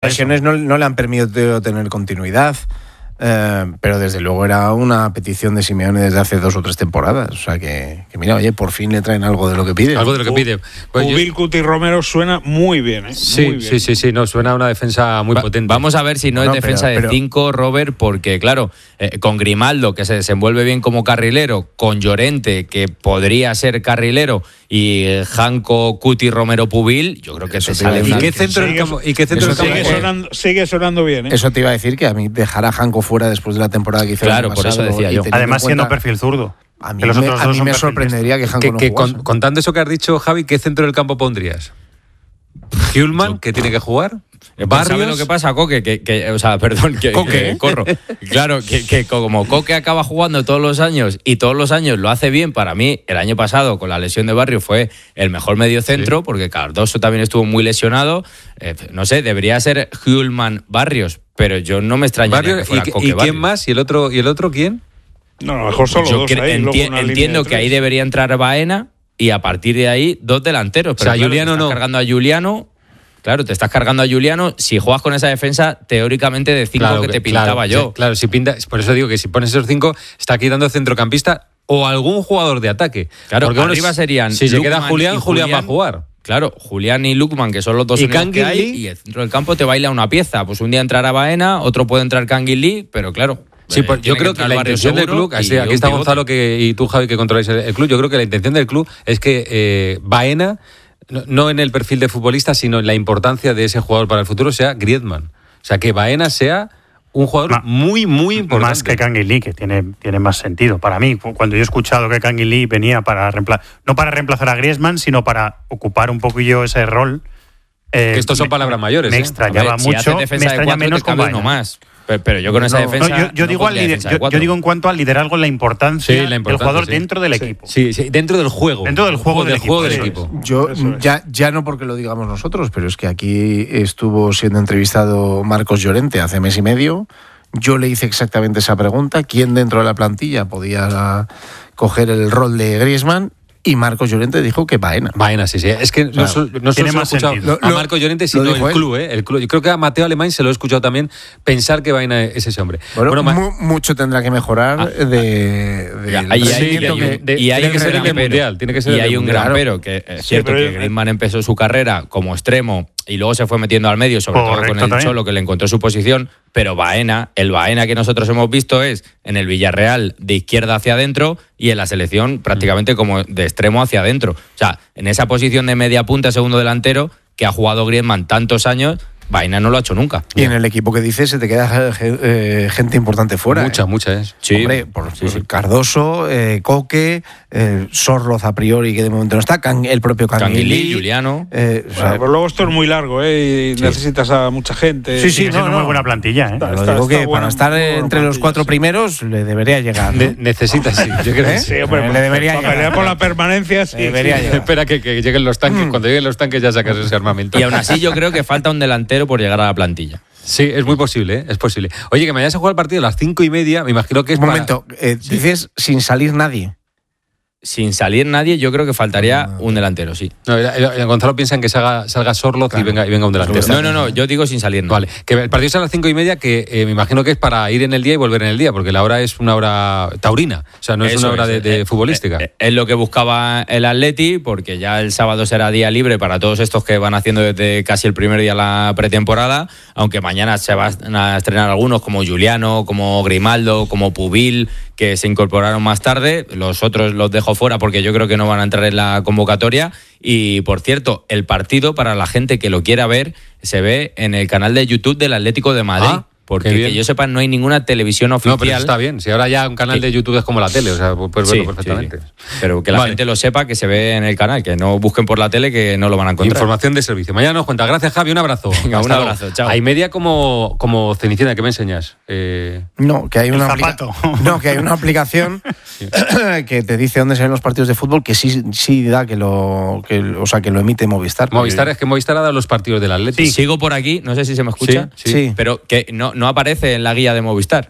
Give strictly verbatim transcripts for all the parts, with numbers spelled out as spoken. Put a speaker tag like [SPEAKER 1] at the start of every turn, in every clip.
[SPEAKER 1] Las lesiones no, no le han permitido tener continuidad, eh, pero desde luego era una petición de Simeone desde hace dos o tres temporadas. O sea que, que mira, oye, por fin le traen algo de lo que pide.
[SPEAKER 2] Algo de lo que pide.
[SPEAKER 3] Pues Pubil, Cuti Romero suena muy bien, ¿eh?
[SPEAKER 2] Sí,
[SPEAKER 3] muy bien.
[SPEAKER 2] sí, sí, sí, no, suena una defensa muy
[SPEAKER 4] Va,
[SPEAKER 2] potente.
[SPEAKER 4] Vamos a ver si no, no es defensa pero, pero... de cinco, Robert, porque claro, eh, con Grimaldo, que se desenvuelve bien como carrilero, con Llorente, que podría ser carrilero, y eh, Janko, Cuti, Romero, Pubil, yo creo que eso te sale
[SPEAKER 2] ¿Y qué centro del campo? ¿Y qué centro del campo?
[SPEAKER 3] Sigue sonando, sigue sonando bien, ¿eh?
[SPEAKER 1] Eso te iba a decir, que a mí dejar a Janko fuera después de la temporada que hizo
[SPEAKER 4] claro,
[SPEAKER 1] el año
[SPEAKER 4] por
[SPEAKER 1] pasado,
[SPEAKER 4] eso decía yo.
[SPEAKER 5] Además, siendo
[SPEAKER 1] cuenta,
[SPEAKER 5] perfil zurdo.
[SPEAKER 1] A mí, me, a mí me sorprendería que Janko
[SPEAKER 2] que,
[SPEAKER 1] no
[SPEAKER 2] que
[SPEAKER 1] jugase.
[SPEAKER 2] Con, contando eso que has dicho, Javi, ¿qué centro del campo pondrías? ¿Hjulman, que tiene que jugar?
[SPEAKER 4] ¿Barrios? ¿Sabes lo que pasa, Coque? Que, que, o sea, perdón, que, que corro. Claro, que, que como Coque acaba jugando todos los años y todos los años lo hace bien, para mí, el año pasado, con la lesión de Barrios, fue el mejor mediocentro, sí. Porque Cardoso también estuvo muy lesionado. Eh, no sé, debería ser Hjulman Barrios, pero yo no me extrañaría que fuera
[SPEAKER 2] ¿Y,
[SPEAKER 4] Coque
[SPEAKER 2] ¿y
[SPEAKER 4] Barrios.
[SPEAKER 2] quién más? ¿Y el otro, y el otro quién?
[SPEAKER 3] No, a lo mejor solo
[SPEAKER 4] yo
[SPEAKER 3] dos
[SPEAKER 4] cre-
[SPEAKER 3] ahí,
[SPEAKER 4] enti-
[SPEAKER 3] luego
[SPEAKER 4] Entiendo que ahí debería entrar Baena y a partir de ahí dos delanteros. Pero
[SPEAKER 2] o sea,
[SPEAKER 4] claro,
[SPEAKER 2] Juliano
[SPEAKER 4] te estás
[SPEAKER 2] no.
[SPEAKER 4] cargando a Juliano. Claro, te estás cargando a Juliano. Si juegas con esa defensa, teóricamente de cinco claro, que te pintaba
[SPEAKER 2] claro,
[SPEAKER 4] yo.
[SPEAKER 2] Sí, claro, si pinta, por eso digo que si pones esos cinco, está quitando centrocampista o algún jugador de ataque.
[SPEAKER 4] Claro,
[SPEAKER 2] porque
[SPEAKER 4] arriba
[SPEAKER 2] bueno,
[SPEAKER 4] serían.
[SPEAKER 2] Si
[SPEAKER 4] Lukman
[SPEAKER 2] se queda Julián, Julián,
[SPEAKER 4] Julián
[SPEAKER 2] va a jugar.
[SPEAKER 4] Claro, Julián y Lukman, que son los dos
[SPEAKER 2] ¿Y
[SPEAKER 4] únicos que hay,
[SPEAKER 2] Canguilí?
[SPEAKER 4] y el centro del campo te baila una pieza. Pues un día entrará Baena, otro puede entrar Canguilí, pero claro.
[SPEAKER 2] Sí, pues yo creo que, que la intención del club, así, aquí está Gonzalo que, y tú, Javi, que controláis el, el club, yo creo que la intención del club es que eh, Baena, no, no en el perfil de futbolista, sino en la importancia de ese jugador para el futuro, sea Griezmann. O sea, que Baena sea un jugador Ma, muy, muy importante.
[SPEAKER 5] Más que Canguilí, que tiene, tiene más sentido. Para mí, cuando yo he escuchado que Canguilí venía para reemplazar, no para reemplazar a Griezmann, sino para ocupar un poquillo ese rol.
[SPEAKER 2] Eh, que estos son me, palabras mayores.
[SPEAKER 5] Me
[SPEAKER 2] ¿eh?
[SPEAKER 5] extrañaba
[SPEAKER 4] ver,
[SPEAKER 5] mucho,
[SPEAKER 4] si
[SPEAKER 5] me extraña menos con Baena.
[SPEAKER 4] Más. Pero, pero yo con esa
[SPEAKER 5] no,
[SPEAKER 4] defensa.
[SPEAKER 5] No, yo, yo,
[SPEAKER 4] no
[SPEAKER 5] digo al lider, yo, yo digo en cuanto al liderazgo, la importancia,
[SPEAKER 2] sí, la importancia
[SPEAKER 5] del jugador
[SPEAKER 2] sí.
[SPEAKER 5] dentro del
[SPEAKER 2] sí.
[SPEAKER 5] equipo.
[SPEAKER 2] Sí, sí, dentro del juego.
[SPEAKER 5] Dentro del juego, del,
[SPEAKER 2] del, juego del
[SPEAKER 5] equipo.
[SPEAKER 2] equipo.
[SPEAKER 1] Yo, ya, ya no porque lo digamos nosotros, pero es que aquí estuvo siendo entrevistado Marcos Llorente hace mes y medio. Yo le hice exactamente esa pregunta: ¿quién dentro de la plantilla podía coger el rol de Griezmann? Y Marcos Llorente dijo que Baena.
[SPEAKER 2] Baena, sí, sí. Es que no, claro, no solo he escuchado
[SPEAKER 5] sentido.
[SPEAKER 2] a Marcos Llorente, sino el club, ¿eh? el club. Yo creo que a Mateo Alemán se lo he escuchado también pensar que Baena es ese hombre.
[SPEAKER 1] Bueno, bueno mu- mucho tendrá que mejorar ah, de, de
[SPEAKER 4] ya, ahí, ahí, y hay,
[SPEAKER 2] de, y hay
[SPEAKER 4] tiene
[SPEAKER 2] que ser el mundial. Tiene que ser
[SPEAKER 4] y hay un
[SPEAKER 2] mundial.
[SPEAKER 4] gran pero, que es
[SPEAKER 3] sí,
[SPEAKER 4] cierto
[SPEAKER 3] pero
[SPEAKER 4] que Griezmann empezó su carrera como extremo y luego se fue metiendo al medio, sobre
[SPEAKER 5] Correcto,
[SPEAKER 4] todo con el
[SPEAKER 5] también.
[SPEAKER 4] Cholo, que le encontró su posición, pero Baena, el Baena que nosotros hemos visto es en el Villarreal de izquierda hacia adentro y en la selección prácticamente como de extremo hacia adentro. O sea, en esa posición de media punta, segundo delantero, que ha jugado Griezmann tantos años, Baena no lo ha hecho nunca.
[SPEAKER 1] Y en el equipo que dices se te queda eh, gente importante fuera.
[SPEAKER 2] Mucha,
[SPEAKER 1] eh.
[SPEAKER 2] mucha es.
[SPEAKER 1] Sí, Hombre, por, sí, sí. Cardoso, eh, Coque, eh, Sorloz a priori, que de momento no está, Can, el propio Canguilí,
[SPEAKER 4] Juliano.
[SPEAKER 1] Eh, o sea,
[SPEAKER 3] bueno, pero luego esto es muy largo, ¿eh? Y sí. necesitas a mucha gente.
[SPEAKER 1] Sí, sí,
[SPEAKER 5] es
[SPEAKER 1] no,
[SPEAKER 5] una
[SPEAKER 1] no.
[SPEAKER 5] muy buena plantilla, ¿eh?
[SPEAKER 1] Está, lo digo está, que está para estar entre plantilla, los cuatro sí. primeros le debería llegar. ¿no?
[SPEAKER 2] Ne- necesita, sí. Yo creo
[SPEAKER 1] ¿Eh?
[SPEAKER 2] que sí.
[SPEAKER 3] Sí, hombre,
[SPEAKER 1] le debería
[SPEAKER 3] para
[SPEAKER 1] llegar.
[SPEAKER 3] por la permanencia, sí.
[SPEAKER 1] Debería
[SPEAKER 3] sí.
[SPEAKER 1] llegar.
[SPEAKER 2] Espera que, que lleguen los tanques.
[SPEAKER 1] Mm.
[SPEAKER 2] Cuando lleguen los tanques ya sacas ese armamento.
[SPEAKER 4] Y aún así yo creo que falta un delantero por llegar a la plantilla.
[SPEAKER 2] Sí, es muy posible, ¿eh? Es posible. Oye, que mañana se juega el partido a las cinco y media, me imagino que es
[SPEAKER 1] Un
[SPEAKER 2] para...
[SPEAKER 1] momento, eh, sí. dices sin salir nadie.
[SPEAKER 4] Sin salir nadie, yo creo que faltaría ah, un delantero, sí.
[SPEAKER 2] No, el, el, el Gonzalo piensa en que salga, salga Sorloz claro. y, venga, y venga un delantero.
[SPEAKER 4] No, no, no, yo digo sin salir nadie.
[SPEAKER 2] Vale, que el partido es a las cinco y media, que eh, me imagino que es para ir en el día y volver en el día, porque la hora es una hora taurina, o sea, no es
[SPEAKER 4] Eso
[SPEAKER 2] una hora
[SPEAKER 4] es,
[SPEAKER 2] de, de
[SPEAKER 4] eh,
[SPEAKER 2] futbolística.
[SPEAKER 4] Eh, es lo que buscaba el Atleti, porque ya el sábado será día libre para todos estos que van haciendo desde casi el primer día la pretemporada, aunque mañana se van a estrenar algunos como Juliano, como Grimaldo, como Pubil, que se incorporaron más tarde. Los otros los dejo fuera porque yo creo que no van a entrar en la convocatoria. Y, por cierto, el partido, para la gente que lo quiera ver, se ve en el canal de YouTube del Atlético de Madrid.
[SPEAKER 2] Ah,
[SPEAKER 4] porque, que yo sepa, no hay ninguna televisión oficial.
[SPEAKER 2] No, pero está bien. Si ahora ya un canal de YouTube es como la tele, o sea, puedes verlo sí, perfectamente.
[SPEAKER 4] Sí, sí. Pero que la
[SPEAKER 2] vale.
[SPEAKER 4] gente lo sepa, que se ve en el canal, que no busquen por la tele, que no lo van a encontrar.
[SPEAKER 2] Información de servicio. Mañana nos cuenta. Gracias, Javi. Un abrazo.
[SPEAKER 4] Venga, un abrazo. Chao.
[SPEAKER 2] Hay media como, como Cenicienta, ¿qué me enseñas? Eh...
[SPEAKER 1] No, que hay una aplicación. No, que hay una aplicación sí. que te dice dónde se ven los partidos de fútbol, que sí, sí da que lo, que, o sea, que lo emite Movistar.
[SPEAKER 2] Movistar es que Movistar ha dado los partidos del Atlético.
[SPEAKER 4] Sí. Sigo por aquí, no sé si se me escucha,
[SPEAKER 2] sí,
[SPEAKER 1] sí.
[SPEAKER 4] pero que no, no aparece en la guía de Movistar.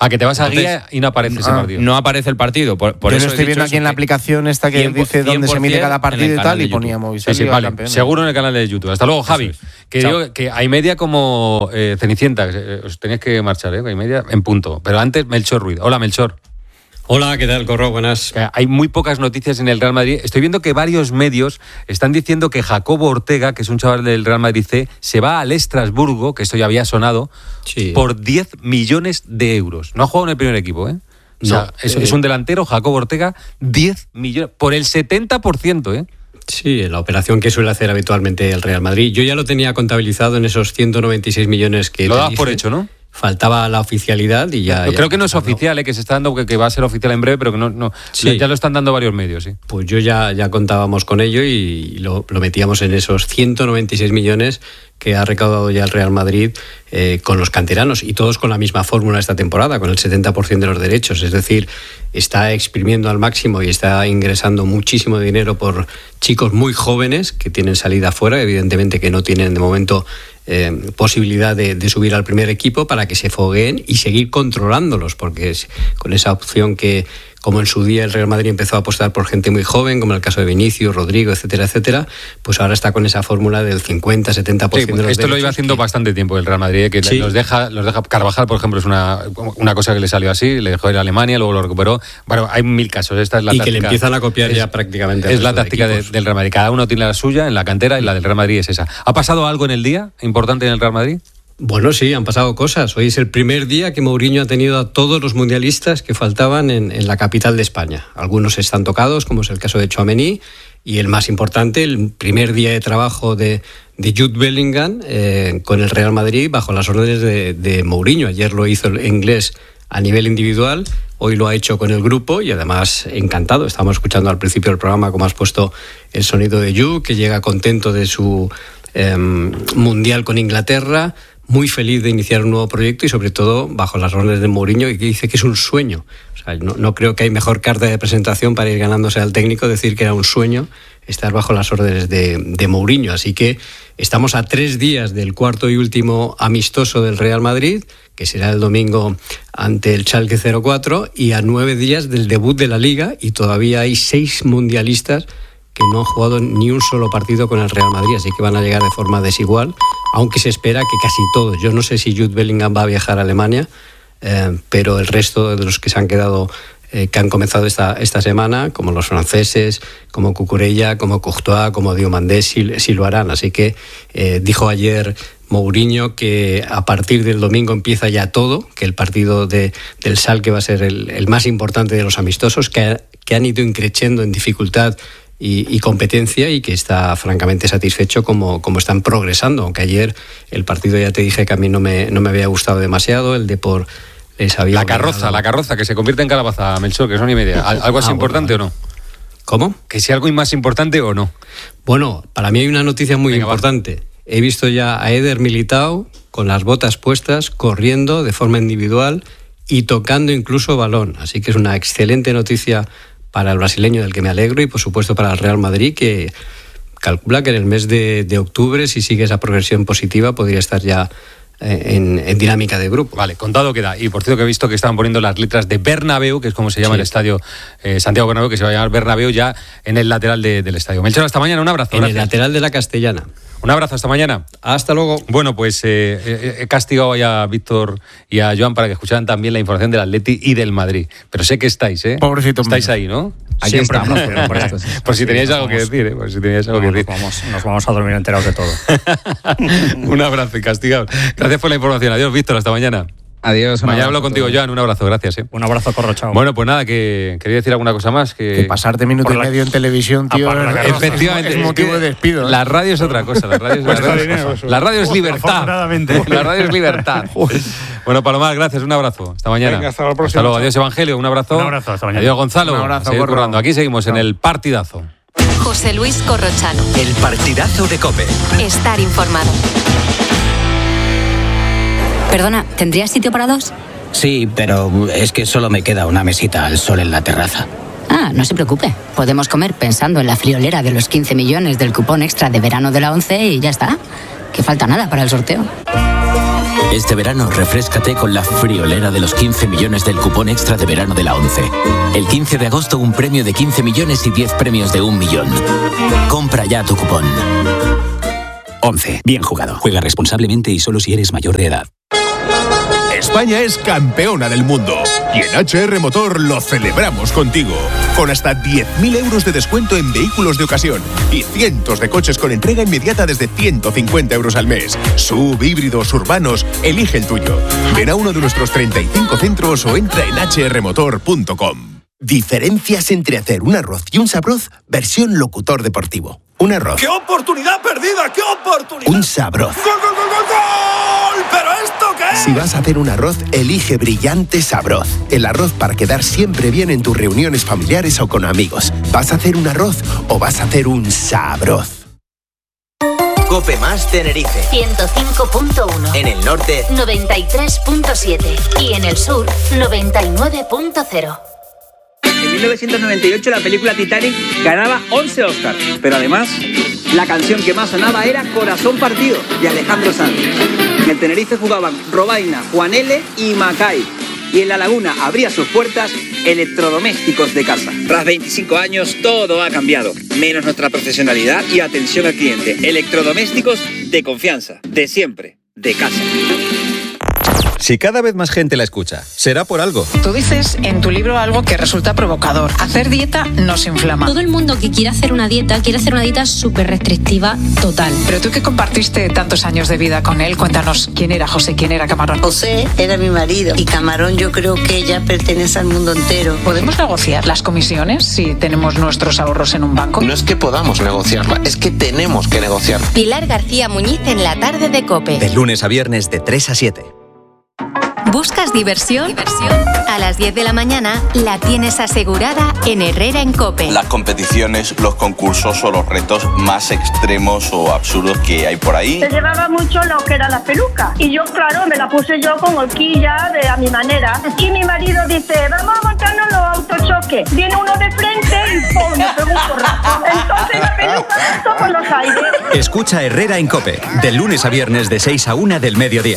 [SPEAKER 2] Ah, que te vas a
[SPEAKER 4] Entonces,
[SPEAKER 2] guía y no aparece ese
[SPEAKER 1] ah,
[SPEAKER 2] partido.
[SPEAKER 4] No aparece el partido. Por, por
[SPEAKER 1] Yo
[SPEAKER 4] eso
[SPEAKER 1] lo estoy viendo aquí en la aplicación esta que
[SPEAKER 4] cien por
[SPEAKER 1] dice dónde se mide cada partido
[SPEAKER 4] en el
[SPEAKER 1] y tal,
[SPEAKER 4] canal de
[SPEAKER 1] y ponía
[SPEAKER 4] YouTube.
[SPEAKER 1] Movistar.
[SPEAKER 2] Sí, sí,
[SPEAKER 1] Liga
[SPEAKER 2] vale.
[SPEAKER 1] Campeones.
[SPEAKER 2] Seguro en el canal de YouTube. Hasta luego, Javi.
[SPEAKER 4] es.
[SPEAKER 2] Que
[SPEAKER 4] Chao.
[SPEAKER 2] digo que hay media como eh, Cenicienta. eh, Os tenéis que marchar, ¿eh? Hay media en punto. Pero antes, Melchor Ruiz. Hola, Melchor.
[SPEAKER 6] Hola, ¿qué tal, Corro? Buenas.
[SPEAKER 2] Que Hay muy pocas noticias en el Real Madrid. Estoy viendo que varios medios están diciendo que Jacobo Ortega, que es un chaval del Real Madrid C, se va al Estrasburgo, que esto ya había sonado,
[SPEAKER 6] Sí.
[SPEAKER 2] por diez millones de euros. No ha jugado en el primer equipo, ¿eh? O sea,
[SPEAKER 6] No,
[SPEAKER 2] es,
[SPEAKER 6] eh,
[SPEAKER 2] es un delantero, Jacobo Ortega, diez millones, por el setenta por ciento, ¿eh?
[SPEAKER 6] Sí, la operación que suele hacer habitualmente el Real Madrid. Yo ya lo tenía contabilizado en esos ciento noventa y seis millones que
[SPEAKER 2] Lo
[SPEAKER 6] te
[SPEAKER 2] das
[SPEAKER 6] dije.
[SPEAKER 2] por hecho, ¿no?
[SPEAKER 6] Faltaba la oficialidad y ya...
[SPEAKER 2] Yo
[SPEAKER 6] ya
[SPEAKER 2] creo que no es
[SPEAKER 6] pasado.
[SPEAKER 2] oficial, ¿eh? Que se está dando, que, que va a ser oficial en breve, pero que no, no
[SPEAKER 6] Sí.
[SPEAKER 2] ya lo están dando varios medios, sí.
[SPEAKER 6] Pues yo ya, ya contábamos con ello y lo, lo metíamos en esos ciento noventa y seis millones que ha recaudado ya el Real Madrid eh, con los canteranos y todos con la misma fórmula esta temporada, con el setenta por ciento de los derechos. Es decir, está exprimiendo al máximo y está ingresando muchísimo dinero por chicos muy jóvenes que tienen salida afuera, evidentemente que no tienen de momento eh, posibilidad de, de subir al primer equipo para que se fogueen y seguir controlándolos, porque es con esa opción que, como en su día el Real Madrid empezó a apostar por gente muy joven, como en el caso de Vinicius, Rodrigo, etcétera, etcétera, pues ahora está con esa fórmula del cincuenta, setenta por
[SPEAKER 2] Sí,
[SPEAKER 6] ciento de los
[SPEAKER 2] esto lo
[SPEAKER 6] derechos
[SPEAKER 2] iba haciendo
[SPEAKER 6] que-
[SPEAKER 2] bastante tiempo el Real Madrid, ¿eh? Que
[SPEAKER 6] Sí.
[SPEAKER 2] los deja, los deja. Carvajal, por ejemplo, es una, una cosa que le salió así, le dejó ir a Alemania, luego lo recuperó. Bueno, hay mil casos. Esta es la
[SPEAKER 6] y
[SPEAKER 2] táctica.
[SPEAKER 6] que le empiezan a copiar
[SPEAKER 2] es,
[SPEAKER 6] ya prácticamente al
[SPEAKER 2] Es la
[SPEAKER 6] resto de
[SPEAKER 2] táctica de-
[SPEAKER 6] equipos.
[SPEAKER 2] del Real Madrid. Cada uno tiene la suya en la cantera y la del Real Madrid es esa. ¿Ha pasado algo en el día importante en el Real Madrid?
[SPEAKER 6] Bueno, sí, han pasado cosas. Hoy es el primer día que Mourinho ha tenido a todos los mundialistas que faltaban en, en la capital de España. Algunos están tocados, como es el caso de Tchouaméni, y el más importante, el primer día de trabajo de, de Jude Bellingham eh, con el Real Madrid bajo las órdenes de, de Mourinho. Ayer lo hizo el inglés a nivel individual, hoy lo ha hecho con el grupo y además encantado. Estábamos escuchando al principio del programa cómo has puesto el sonido de Jude, que llega contento de su eh, mundial con Inglaterra, muy feliz de iniciar un nuevo proyecto y sobre todo bajo las órdenes de Mourinho, y que dice que es un sueño. O sea, no, no creo que hay mejor carta de presentación para ir ganándose al técnico, decir que era un sueño estar bajo las órdenes de, de Mourinho. Así que estamos a tres días del cuarto y último amistoso del Real Madrid, que será el domingo ante el Schalke cero cuatro, y a nueve días del debut de la Liga, y todavía hay seis mundialistas que no han jugado ni un solo partido con el Real Madrid, así que van a llegar de forma desigual, aunque se espera que casi todos. Yo no sé si Jude Bellingham va a viajar a Alemania, eh, pero el resto de los que se han quedado, eh, que han comenzado esta, esta semana, como los franceses, como Cucurella, como Courtois, como Diomandé, sí, sí lo harán. Así que eh, dijo ayer Mourinho que a partir del domingo empieza ya todo, que el partido de, del Schalke va a ser el, el más importante de los amistosos, que, que han ido increciendo en dificultad Y, y competencia, y que está francamente satisfecho como, como están progresando, aunque ayer el partido ya te dije que a mí no me, no me había gustado demasiado, el de por les había
[SPEAKER 2] La carroza,
[SPEAKER 6] obligado-
[SPEAKER 2] la carroza, que se convierte en calabaza, Melchor, que son y media. ¿Al- ¿Algo así
[SPEAKER 6] Ah,
[SPEAKER 2] importante
[SPEAKER 6] bueno,
[SPEAKER 2] o no?
[SPEAKER 6] ¿Cómo?
[SPEAKER 2] Que si algo más importante o no.
[SPEAKER 6] Bueno, para mí hay una noticia muy
[SPEAKER 2] Venga, va.
[SPEAKER 6] importante. He visto ya a Eder Militao con las botas puestas, corriendo de forma individual y tocando incluso balón. Así que es una excelente noticia para el brasileño, del que me alegro, y por supuesto para el Real Madrid, que calcula que en el mes de, de octubre, si sigue esa progresión positiva, podría estar ya eh, en, en dinámica de grupo.
[SPEAKER 2] Vale, contado queda. Y por cierto que he visto que estaban poniendo las letras de Bernabéu, que es como se llama
[SPEAKER 6] Sí.
[SPEAKER 2] el estadio eh, Santiago Bernabéu, que se va a llamar Bernabéu, ya en el lateral de- del estadio. Melchor, hasta mañana, un abrazo.
[SPEAKER 6] En el
[SPEAKER 2] Gracias.
[SPEAKER 6] lateral de la Castellana.
[SPEAKER 2] Un abrazo, hasta mañana.
[SPEAKER 6] Hasta luego.
[SPEAKER 2] Bueno, pues eh, eh, he castigado hoy a Víctor y a Joan para que escucharan también la información del Atleti y del Madrid. Pero sé que estáis, ¿eh?
[SPEAKER 1] Pobrecitos
[SPEAKER 2] Estáis
[SPEAKER 1] míos.
[SPEAKER 2] ahí, ¿no?
[SPEAKER 1] Aquí
[SPEAKER 7] Siempre
[SPEAKER 1] estamos.
[SPEAKER 7] nos preocupan por esto.
[SPEAKER 2] Por si teníais
[SPEAKER 7] Nos
[SPEAKER 2] algo que
[SPEAKER 7] vamos-
[SPEAKER 2] decir, ¿eh? Por si teníais algo
[SPEAKER 7] no,
[SPEAKER 2] que
[SPEAKER 7] nos,
[SPEAKER 2] decir.
[SPEAKER 7] vamos, nos vamos a dormir enterados de todo.
[SPEAKER 2] Un abrazo y castigado. Gracias por la información. Adiós, Víctor. Hasta mañana.
[SPEAKER 8] Adiós. un
[SPEAKER 2] Mañana
[SPEAKER 8] abrazo
[SPEAKER 2] hablo
[SPEAKER 8] a
[SPEAKER 2] contigo,
[SPEAKER 8] todos.
[SPEAKER 2] Joan. Un abrazo. Gracias, ¿eh?
[SPEAKER 7] Un abrazo, Corro, chao.
[SPEAKER 2] Bueno, pues nada, que quería decir alguna cosa más. Que,
[SPEAKER 1] Que pasarte minuto
[SPEAKER 3] Por
[SPEAKER 1] y
[SPEAKER 3] la-
[SPEAKER 1] medio en televisión, tío,
[SPEAKER 3] Aparte la
[SPEAKER 1] es-
[SPEAKER 3] carroza.
[SPEAKER 2] Efectivamente.
[SPEAKER 1] es
[SPEAKER 2] es
[SPEAKER 1] motivo
[SPEAKER 2] que
[SPEAKER 1] de despido. ¿eh?
[SPEAKER 2] La radio es otra cosa. La radio es, la
[SPEAKER 3] Cuesta
[SPEAKER 2] radio es
[SPEAKER 3] dinero,
[SPEAKER 2] cosa.
[SPEAKER 3] eso.
[SPEAKER 2] La radio es libertad.
[SPEAKER 5] Afortunadamente.
[SPEAKER 2] La radio es libertad. Bueno, Palomar, gracias. Un abrazo. Hasta mañana.
[SPEAKER 3] Venga, hasta la próxima.
[SPEAKER 2] Hasta luego.
[SPEAKER 3] Chao.
[SPEAKER 2] Adiós, Evangelio. Un abrazo.
[SPEAKER 5] Un abrazo, hasta mañana.
[SPEAKER 2] Adiós, Gonzalo.
[SPEAKER 1] Un abrazo,
[SPEAKER 2] A seguir
[SPEAKER 1] Corro.
[SPEAKER 2] currando. Aquí seguimos en el partidazo.
[SPEAKER 9] José Luis Corrochano.
[SPEAKER 10] El partidazo de COPE.
[SPEAKER 9] Estar informado.
[SPEAKER 11] Perdona, ¿tendrías sitio para dos?
[SPEAKER 12] Sí, pero es que solo me queda una mesita al sol en la terraza.
[SPEAKER 11] Ah, no se preocupe. Podemos comer pensando en la friolera de los quince millones del cupón extra de verano de la ONCE y ya está. Que falta nada para el sorteo.
[SPEAKER 8] Este verano refréscate con la friolera de los quince millones del cupón extra de verano de la ONCE. El quince de agosto un premio de quince millones y diez premios de un millón. Compra ya tu cupón.
[SPEAKER 13] ONCE. Bien jugado. Juega responsablemente y solo si eres mayor de edad.
[SPEAKER 14] España es campeona del mundo y en H R Motor lo celebramos contigo. Con hasta diez mil euros de descuento en vehículos de ocasión y cientos de coches con entrega inmediata desde ciento cincuenta euros al mes. Sub, híbridos, urbanos, elige el tuyo. Ven a uno de nuestros treinta y cinco centros o entra en h r motor punto com.
[SPEAKER 15] Diferencias entre hacer un arroz y un sabroz, versión locutor deportivo. Un arroz.
[SPEAKER 16] ¡Qué oportunidad perdida! ¡Qué oportunidad!
[SPEAKER 15] Un sabroz.
[SPEAKER 16] ¡Gol, gol, gol, gol, gol! ¿Pero esto qué es?
[SPEAKER 15] Si vas a hacer un arroz, elige Brillante Sabroz. El arroz para quedar siempre bien en tus reuniones familiares o con amigos. ¿Vas a hacer un arroz o vas a hacer un sabroz?
[SPEAKER 17] Cope Más Tenerife.
[SPEAKER 9] ciento cinco punto uno.
[SPEAKER 17] En el norte,
[SPEAKER 9] noventa y tres punto siete. Y en el sur, noventa y nueve punto cero.
[SPEAKER 18] En mil novecientos noventa y ocho la película Titanic ganaba once Oscars, pero además la canción que más sonaba era Corazón Partido, de Alejandro Sanz. En el Tenerife jugaban Robaina, Juan L. y Macay. Y en La Laguna abría sus puertas Electrodomésticos de Casa. Tras veinticinco años todo ha cambiado, menos nuestra profesionalidad y atención al cliente. Electrodomésticos de confianza, de siempre, de casa.
[SPEAKER 19] Si cada vez más gente la escucha, será por algo.
[SPEAKER 20] Tú dices en tu libro algo que resulta provocador. Hacer dieta nos inflama.
[SPEAKER 21] Todo el mundo que quiere hacer una dieta, quiere hacer una dieta súper restrictiva total.
[SPEAKER 20] Pero tú que compartiste tantos años de vida con él, cuéntanos quién era José, quién era Camarón.
[SPEAKER 22] José era mi marido y Camarón yo creo que ya pertenece al mundo entero.
[SPEAKER 20] ¿Podemos negociar las comisiones si tenemos nuestros ahorros en un banco?
[SPEAKER 23] No es que podamos negociarla, es que tenemos que negociarla.
[SPEAKER 9] Pilar García Muñiz en la tarde de COPE.
[SPEAKER 10] De lunes a viernes de tres a siete.
[SPEAKER 9] ¿Buscas diversión? ¿Diversión? A las diez de la mañana la tienes asegurada en Herrera en COPE.
[SPEAKER 24] Las competiciones, los concursos o los retos más extremos o absurdos que hay por ahí.
[SPEAKER 25] Se llevaba mucho lo que era la peluca y yo, claro, me la puse yo con horquilla de a mi manera. Y mi marido dice, vamos a montarnos los autochoques. Viene uno de frente y ¡pum! Me pegó un porrazo. Entonces la peluca saltó por los aires.
[SPEAKER 10] Escucha Herrera en COPE, de lunes a viernes de seis a una del mediodía.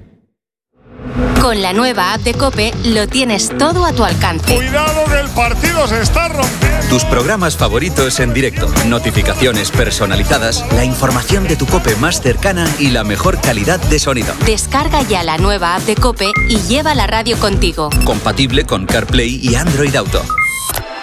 [SPEAKER 9] Con la nueva app de COPE lo tienes todo a tu alcance.
[SPEAKER 16] ¡Cuidado que el partido se está rompiendo!
[SPEAKER 10] Tus programas favoritos en directo, notificaciones personalizadas, la información de tu COPE más cercana y la mejor calidad de sonido.
[SPEAKER 9] Descarga ya la nueva app de COPE y lleva la radio contigo.
[SPEAKER 10] Compatible con CarPlay y Android Auto.